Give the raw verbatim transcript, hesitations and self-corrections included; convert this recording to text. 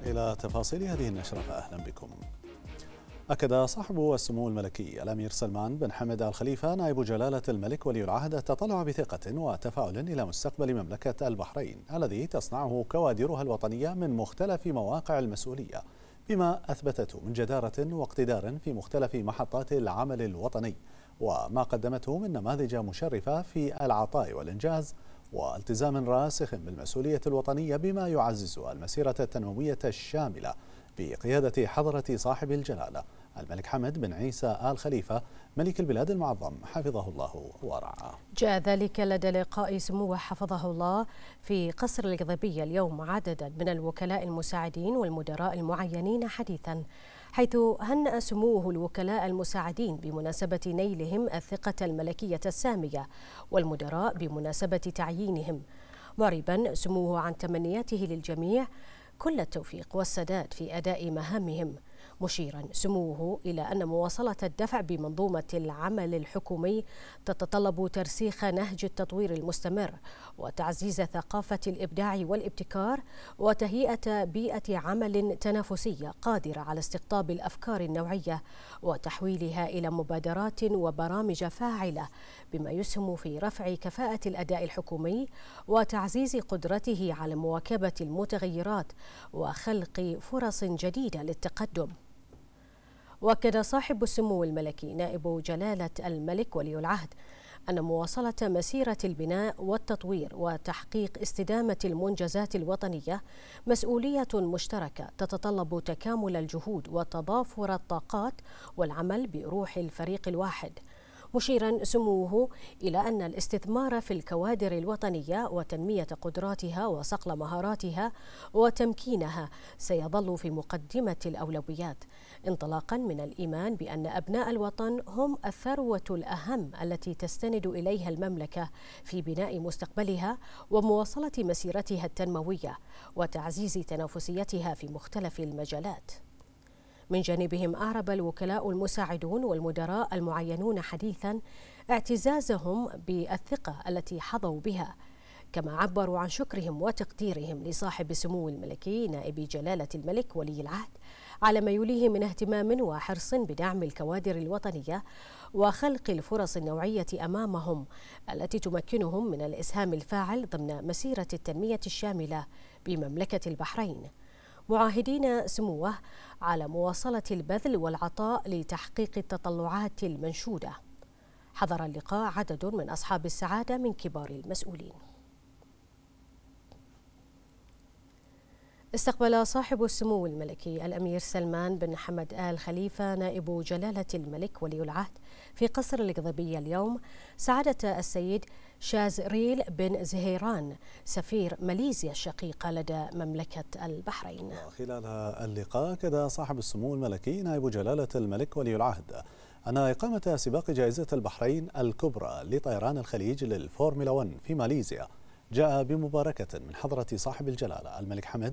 إلى تفاصيل هذه النشرة فأهلا بكم. أكد صاحب السمو الملكي الأمير سلمان بن حمد آل خليفة نائب جلالة الملك ولي العهد التطلع بثقة وتفاؤل إلى مستقبل مملكة البحرين الذي تصنعه كوادرها الوطنية من مختلف مواقع المسؤولية، بما أثبتته من جدارة واقتدار في مختلف محطات العمل الوطني، وما قدمته من نماذج مشرفة في العطاء والإنجاز والتزام راسخ بالمسؤولية الوطنية، بما يعزز المسيرة التنموية الشاملة بقيادة حضرة صاحب الجلالة الملك حمد بن عيسى آل خليفة ملك البلاد المعظم حفظه الله ورعاه. جاء ذلك لدى لقاء سموه حفظه الله في قصر القضيبية اليوم عددا من الوكلاء المساعدين والمدراء المعينين حديثا، حيث هنأ سموه الوكلاء المساعدين بمناسبة نيلهم الثقة الملكية السامية والمدراء بمناسبة تعيينهم، معربا سموه عن تمنياته للجميع كل التوفيق والسداد في أداء مهامهم، مشيرا سموه إلى أن مواصلة الدفع بمنظومة العمل الحكومي تتطلب ترسيخ نهج التطوير المستمر وتعزيز ثقافة الإبداع والابتكار وتهيئة بيئة عمل تنافسية قادرة على استقطاب الأفكار النوعية وتحويلها إلى مبادرات وبرامج فاعلة، بما يسهم في رفع كفاءة الأداء الحكومي وتعزيز قدرته على مواكبة المتغيرات وخلق فرص جديدة للتقدم. وأكد صاحب السمو الملكي نائب جلالة الملك ولي العهد أن مواصلة مسيرة البناء والتطوير وتحقيق استدامة المنجزات الوطنية مسؤولية مشتركة تتطلب تكامل الجهود وتضافر الطاقات والعمل بروح الفريق الواحد، مشيرا سموه إلى أن الاستثمار في الكوادر الوطنية وتنمية قدراتها وصقل مهاراتها وتمكينها سيظل في مقدمة الأولويات، انطلاقا من الإيمان بأن أبناء الوطن هم الثروة الأهم التي تستند إليها المملكة في بناء مستقبلها ومواصلة مسيرتها التنموية وتعزيز تنافسيتها في مختلف المجالات. من جانبهم أعرب الوكلاء المساعدون والمدراء المعينون حديثا اعتزازهم بالثقة التي حظوا بها، كما عبروا عن شكرهم وتقديرهم لصاحب السمو الملكي نائب جلالة الملك ولي العهد على ما يوليه من اهتمام وحرص بدعم الكوادر الوطنية وخلق الفرص النوعية أمامهم التي تمكنهم من الإسهام الفاعل ضمن مسيرة التنمية الشاملة بمملكة البحرين، معاهدين سموه على مواصلة البذل والعطاء لتحقيق التطلعات المنشودة. حضر اللقاء عدد من أصحاب السعادة من كبار المسؤولين. استقبل صاحب السمو الملكي الأمير سلمان بن حمد آل خليفة نائب جلالة الملك ولي العهد في قصر القضيبية اليوم سعادة السيد شازريل بن زهيران سفير ماليزيا الشقيقة لدى مملكة البحرين. وخلال اللقاء أكد صاحب السمو الملكي نائب جلالة الملك ولي العهد أن إقامة سباق جائزة البحرين الكبرى لطيران الخليج للفورمولا واحد في ماليزيا جاء بمباركة من حضرة صاحب الجلالة الملك حمد